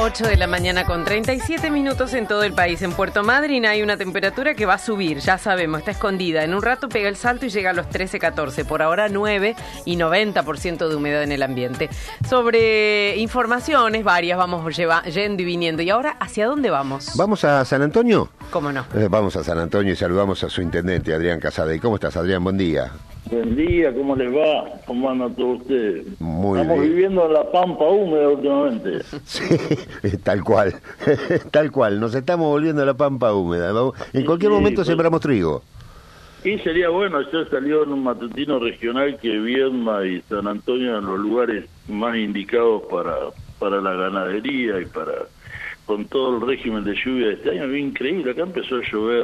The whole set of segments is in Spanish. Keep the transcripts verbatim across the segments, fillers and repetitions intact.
ocho de la mañana con treinta y siete minutos en todo el país. En Puerto Madryn hay una temperatura que va a subir, ya sabemos, está escondida. En un rato pega el salto y llega a los trece, catorce. Por ahora nueve y noventa por ciento de humedad en el ambiente. Sobre informaciones varias vamos lleva, yendo y viniendo. ¿Y ahora hacia dónde vamos? ¿Vamos a San Antonio? ¿Cómo no? Eh, vamos a San Antonio y saludamos a su intendente, Adrián Casadei. ¿Cómo estás, Adrián? Buen día. Buen día, ¿cómo les va? ¿Cómo andan todos ustedes? Muy Estamos bien. viviendo en la pampa húmeda últimamente. Sí, tal cual, tal cual. Nos estamos volviendo a la pampa húmeda. En cualquier Sí, momento pues, sembramos trigo. Y sería bueno, ayer salió en un matutino regional que Viedma y San Antonio eran los lugares más indicados para, para la ganadería y para con todo el régimen de lluvia de este año. Es increíble, acá empezó a llover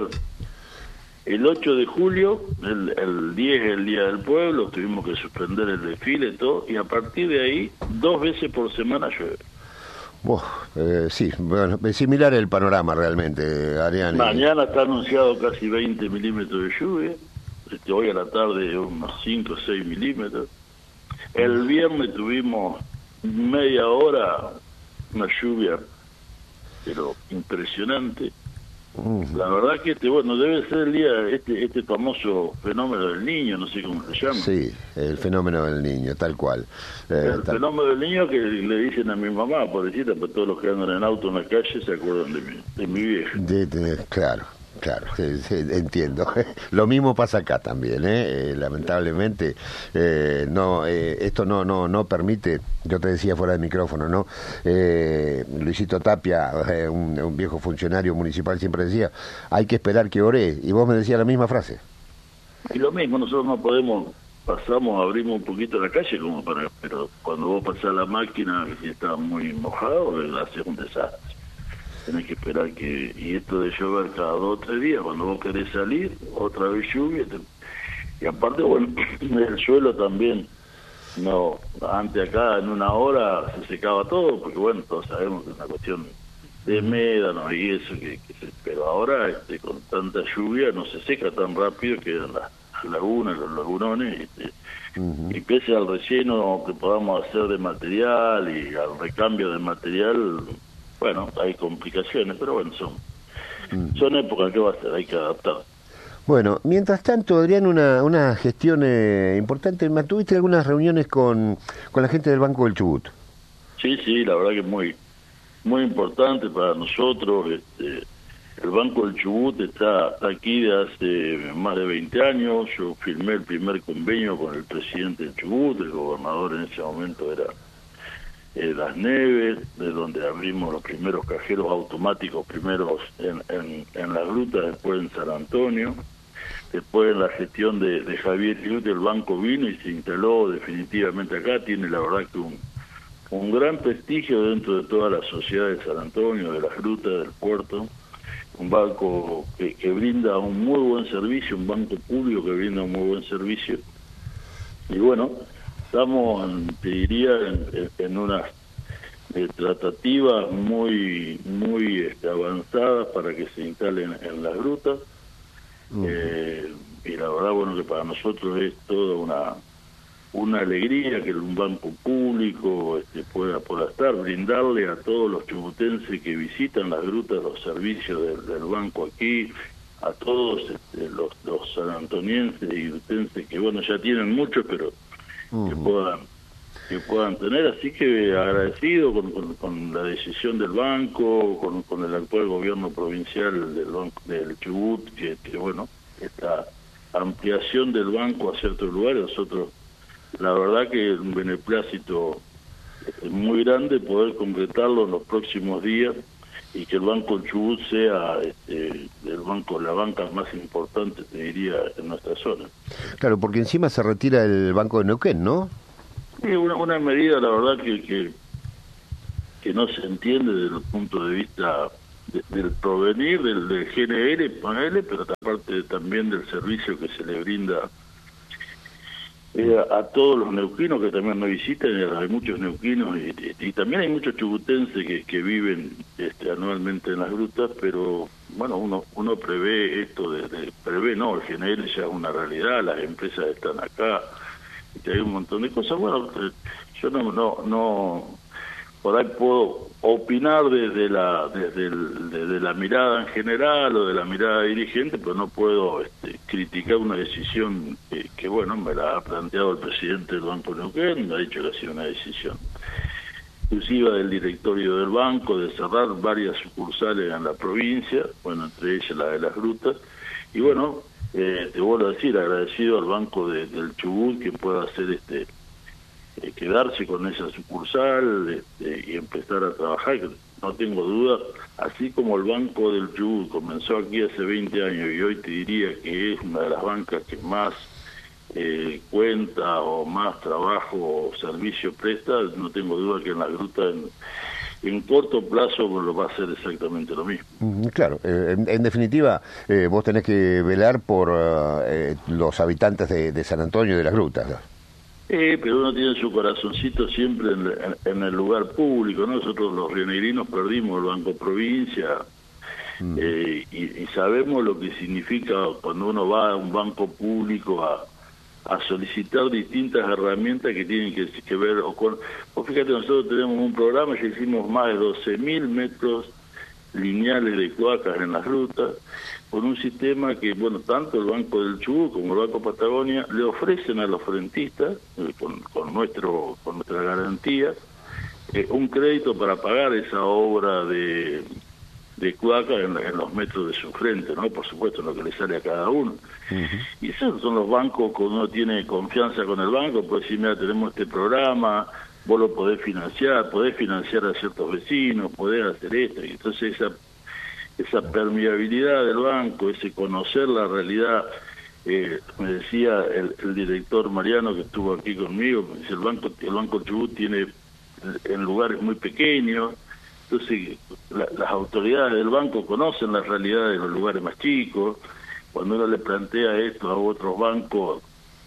el ocho de julio, el, el diez, el Día del Pueblo, tuvimos que suspender el desfile y todo, y a partir de ahí, dos veces por semana llueve. Oh, eh, sí, bueno, es similar el panorama realmente, Adrián. Mañana está anunciado casi veinte milímetros de lluvia, este, hoy a la tarde unos cinco o seis milímetros. El viernes tuvimos media hora, una lluvia, pero impresionante. La verdad que este, bueno, debe ser el día, este, este famoso fenómeno del niño, no sé cómo se llama. Sí, el fenómeno del niño, tal cual. Eh, el tal... fenómeno del niño que le dicen a mi mamá, pobrecita, pues todos los que andan en auto en la calle se acuerdan de mi, de mi vieja. De, de, claro, claro, sí, sí, entiendo. Lo mismo pasa acá también, ¿eh? Eh, lamentablemente, eh, no, eh, esto no, no, no permite. Yo te decía fuera del micrófono, ¿no? Eh, Luisito Tapia, eh, un, un viejo funcionario municipal, siempre decía, hay que esperar que ore, y vos me decías la misma frase. Y lo mismo, nosotros no podemos, pasamos, abrimos un poquito la calle, como para, pero cuando vos pasás la máquina y está muy mojado, hace un desastre. Tenés que esperar que, y esto de llover cada dos o tres días, cuando vos querés salir, otra vez lluvia, te, y aparte, bueno, el suelo también. No, antes acá en una hora se secaba todo, porque bueno, todos sabemos que es una cuestión de médanos y eso, que, que se, pero ahora este, con tanta lluvia no se seca tan rápido, quedan las, las lagunas, los lagunones, este, uh-huh. Y pese al relleno que podamos hacer de material y al recambio de material, bueno, hay complicaciones, pero bueno, son, uh-huh. son épocas que va a ser, hay que adaptar. Bueno, mientras tanto, Adrián, una, una gestión eh, importante. ¿Tuviste algunas reuniones con, con la gente del Banco del Chubut? Sí, sí, la verdad que es muy, muy importante para nosotros. Este, el Banco del Chubut está, está aquí de hace más de veinte años. Yo firmé el primer convenio con el presidente del Chubut, el gobernador en ese momento era eh, Las Neves, de donde abrimos los primeros cajeros automáticos, primeros en, en, en la gruta, después en San Antonio. Después en la gestión de, de Javier Liut, el banco vino y se instaló definitivamente acá. Tiene la verdad que un, un gran prestigio dentro de toda la sociedad de San Antonio, de las grutas, del puerto. Un banco que, que brinda un muy buen servicio, un banco público que brinda un muy buen servicio. Y bueno, estamos, te diría, en, en unas eh, tratativas muy, muy este, avanzadas para que se instalen en las grutas. Uh-huh. Eh, y la verdad, bueno, que para nosotros es toda una una alegría que un banco público este, pueda, pueda estar, brindarle a todos los chubutenses que visitan las grutas los servicios del, del banco aquí, a todos este, los, los sanantonienses y grutenses que, bueno, ya tienen muchos, pero uh-huh. que puedan que puedan tener, así que agradecido con, con, con la decisión del banco, con, con el actual gobierno provincial del banco del Chubut, que, que bueno, esta ampliación del banco a ciertos lugares, nosotros, la verdad que es un beneplácito muy grande poder concretarlo en los próximos días y que el Banco del Chubut sea este, el banco, la banca más importante, te diría, en nuestra zona. Claro, porque encima se retira el Banco de Neuquén, ¿no? Sí, una, una medida, la verdad, que, que que no se entiende desde el punto de vista de, del provenir del, del G N L, ponele, pero aparte también del servicio que se le brinda eh, a, a todos los neuquinos que también nos visitan. Hay muchos neuquinos y, y, y también hay muchos chubutenses que, que viven este, anualmente en las grutas, pero bueno, uno uno prevé esto, de, de, prevé, no, el G N L ya es una realidad, las empresas están acá, y hay un montón de cosas. Bueno, yo no no no por ahí puedo opinar desde la desde, el, desde la mirada en general o de la mirada dirigente, pero no puedo este, criticar una decisión que, que, bueno, me la ha planteado el presidente del Banco Neuquén, me ha dicho que ha sido una decisión exclusiva del directorio del banco, de cerrar varias sucursales en la provincia, bueno, entre ellas la de Las Grutas, y bueno, eh, te vuelvo a decir, agradecido al Banco de, del Chubut que pueda hacer este eh, quedarse con esa sucursal este, y empezar a trabajar, que no tengo duda, así como el Banco del Chubut comenzó aquí hace veinte años y hoy te diría que es una de las bancas que más Eh, cuenta o más trabajo o servicio presta, no tengo duda que en la gruta en, en corto plazo lo va a hacer exactamente lo mismo. Mm, claro, eh, en, en definitiva, eh, vos tenés que velar por eh, los habitantes de, de San Antonio y de las grutas, ¿no? Eh, pero uno tiene su corazoncito siempre en, en, en el lugar público, ¿no? Nosotros los rionegrinos perdimos el Banco Provincia, mm. eh, y, y sabemos lo que significa cuando uno va a un banco público a a solicitar distintas herramientas que tienen que, que ver o con... Vos fíjate, nosotros tenemos un programa, ya hicimos más de doce mil metros lineales de cloacas en las rutas, con un sistema que, bueno, tanto el Banco del Chubut como el Banco Patagonia le ofrecen a los frentistas, eh, con, con, nuestro, con nuestra garantía, eh, un crédito para pagar esa obra de... de cloaca en, en los metros de su frente, ¿no? Por supuesto, lo que le sale a cada uno. Uh-huh. Y esos son los bancos que uno tiene confianza con el banco, pues decir, mira, tenemos este programa, vos lo podés financiar, podés financiar a ciertos vecinos, podés hacer esto. Y entonces esa esa permeabilidad del banco, ese conocer la realidad, eh, me decía el, el director Mariano que estuvo aquí conmigo, me dice, el banco, el Banco Chubut tiene en lugares muy pequeños. Entonces, la, las autoridades del banco conocen la realidad de los lugares más chicos. Cuando uno le plantea esto a otros bancos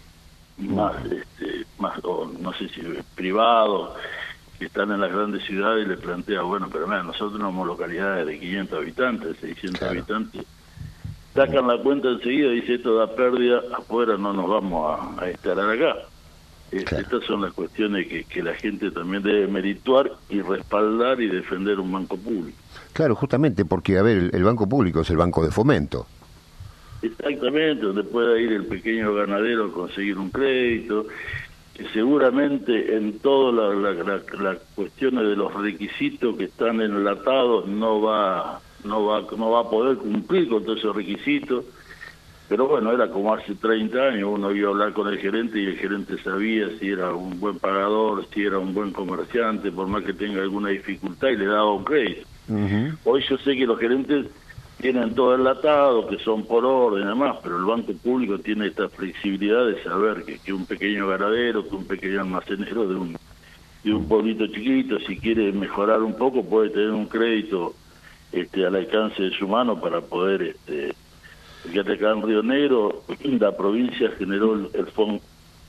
más, este, más o no sé si privados, que están en las grandes ciudades, y le plantea, bueno, pero mira, nosotros tenemos localidades de quinientos habitantes, seiscientos claro. habitantes, sacan la cuenta enseguida y dice, esto da pérdida, afuera no nos vamos a, a instalar acá. Claro. Estas son las cuestiones que, que la gente también debe merituar y respaldar y defender un banco público. Claro, justamente porque, a ver, el, el banco público es el banco de fomento. Exactamente, donde pueda ir el pequeño ganadero a conseguir un crédito, que seguramente en todas las la, la, la cuestiones de los requisitos que están enlatados no va, no va, no va a poder cumplir con todos esos requisitos. Pero bueno, era como hace treinta años, uno iba a hablar con el gerente y el gerente sabía si era un buen pagador, si era un buen comerciante, por más que tenga alguna dificultad, y le daba un crédito. Uh-huh. Hoy yo sé que los gerentes tienen todo enlatado, que son por orden y demás, pero el banco público tiene esta flexibilidad de saber que, que un pequeño ganadero, que un pequeño almacenero de un, de un pueblito chiquito, si quiere mejorar un poco, puede tener un crédito este, al alcance de su mano para poder... este Fíjate, acá en Río Negro, la provincia generó el, el fondo,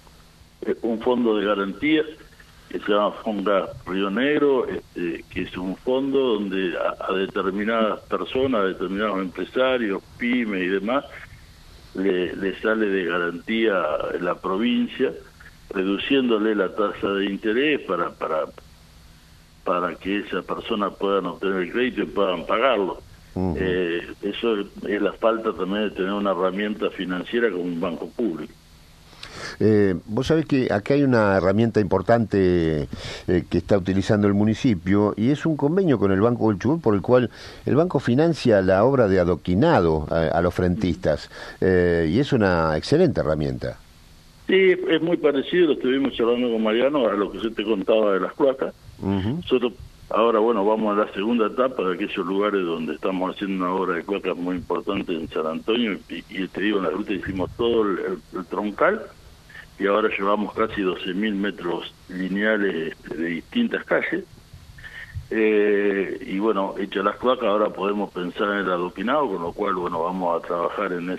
un fondo de garantía que se llama Fonga Río Negro, este, que es un fondo donde a, a determinadas personas, a determinados empresarios, pymes y demás, le, le sale de garantía en la provincia, reduciéndole la tasa de interés para, para, para que esa persona puedan obtener el crédito y puedan pagarlo. Uh-huh. Eh, eso es la falta también de tener una herramienta financiera como un banco público. Eh, vos sabés que acá hay una herramienta importante eh, que está utilizando el municipio, y es un convenio con el Banco del Chubut por el cual el banco financia la obra de adoquinado a, a los frentistas, eh, y es una excelente herramienta. Sí, es muy parecido, lo estuvimos charlando con Mariano, a lo que yo te contaba de las cloacas. Uh-huh. Nosotros ahora, bueno, vamos a la segunda etapa de aquellos lugares donde estamos haciendo una obra de cloacas muy importante en San Antonio, y, y te digo, en la ruta hicimos todo el, el, el troncal, y ahora llevamos casi doce mil metros lineales de distintas calles, eh, y bueno, hechas las cloacas, ahora podemos pensar en el adoquinado, con lo cual, bueno, vamos a trabajar en